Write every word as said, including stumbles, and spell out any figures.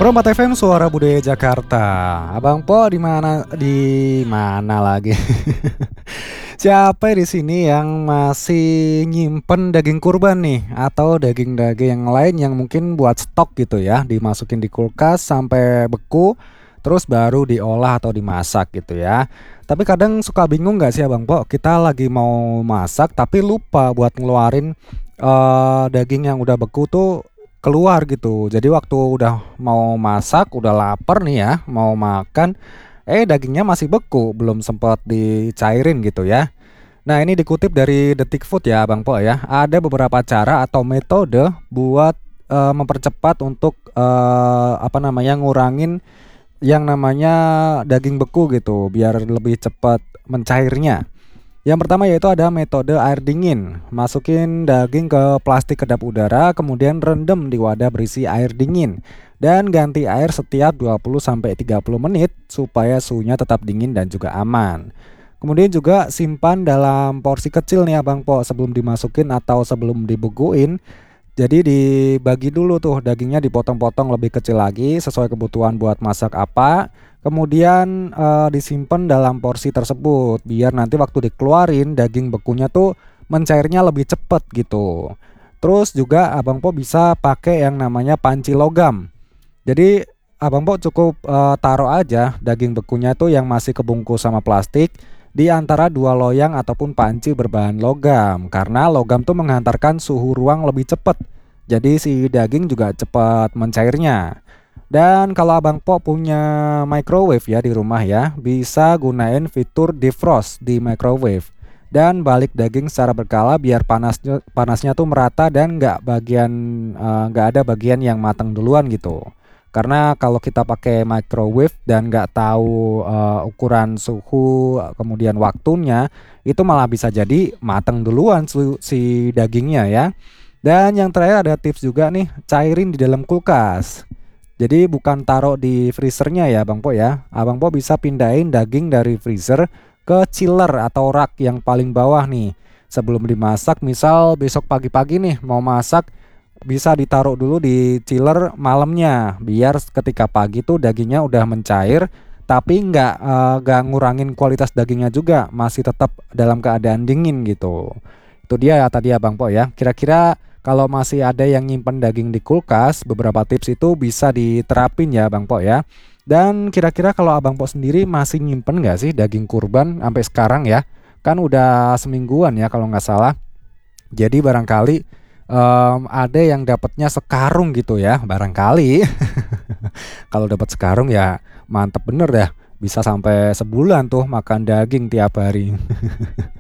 Perompak F M Suara Budaya Jakarta. Abang Po di mana di mana lagi? Siapa di sini yang masih nyimpen daging kurban nih atau daging-daging yang lain yang mungkin buat stok gitu ya, dimasukin di kulkas sampai beku terus baru diolah atau dimasak gitu ya. Tapi kadang suka bingung nggak sih Abang Po? Kita lagi mau masak tapi lupa buat ngeluarin eh, daging yang udah beku tuh keluar gitu. Jadi waktu udah mau masak, udah lapar nih ya, mau makan, eh dagingnya masih beku, belum sempat dicairin gitu ya. Nah, ini dikutip dari Detik Food ya, Bang Po ya. Ada beberapa cara atau metode buat eh, mempercepat untuk eh, apa namanya ngurangin yang namanya daging beku gitu, biar lebih cepat mencairnya. Yang pertama yaitu ada metode air dingin. Masukin daging ke plastik kedap udara, kemudian rendam di wadah berisi air dingin. Dan ganti air setiap dua puluh sampai tiga puluh menit supaya suhunya tetap dingin dan juga aman. Kemudian juga simpan dalam porsi kecil nih Abang Po sebelum dimasukin atau sebelum dibekuin. Jadi dibagi dulu tuh dagingnya, dipotong-potong lebih kecil lagi sesuai kebutuhan buat masak apa. Kemudian eh, disimpan dalam porsi tersebut biar nanti waktu dikeluarin daging bekunya tuh mencairnya lebih cepet gitu. Terus juga Abang Po bisa pakai yang namanya panci logam. Jadi Abang Po cukup eh, taruh aja daging bekunya tuh yang masih kebungkus sama plastik di antara dua loyang ataupun panci berbahan logam, karena logam tuh menghantarkan suhu ruang lebih cepat. Jadi si daging juga cepat mencairnya. Dan kalau Abang Po punya microwave ya di rumah ya, bisa gunain fitur defrost di microwave dan balik daging secara berkala biar panasnya panasnya tuh merata dan nggak bagian eh, nggak ada bagian yang matang duluan gitu. Karena kalau kita pakai microwave dan nggak tahu uh, ukuran suhu kemudian waktunya, itu malah bisa jadi matang duluan si, si dagingnya ya. Dan yang terakhir ada tips juga nih, cairin di dalam kulkas. Jadi bukan taruh di freezernya ya Bang Po ya. Abang Po bisa pindahin daging dari freezer ke chiller atau rak yang paling bawah nih. Sebelum dimasak, misal besok pagi-pagi nih mau masak, bisa ditaruh dulu di chiller malamnya biar ketika pagi tuh dagingnya udah mencair tapi nggak eh, nggak ngurangin kualitas dagingnya juga, masih tetap dalam keadaan dingin gitu. Itu dia ya tadi ya Bang Po ya. Kira-kira kalau masih ada yang nyimpen daging di kulkas, beberapa tips itu bisa diterapin ya Bang Po ya. Dan kira-kira kalau Abang Po sendiri masih nyimpen nggak sih daging kurban sampai sekarang ya? Kan udah semingguan ya kalau nggak salah. Jadi barangkali Em, ada yang dapatnya sekarung gitu ya, barangkali. Kalau dapat sekarung ya mantep bener dah, bisa sampai sebulan tuh makan daging tiap hari.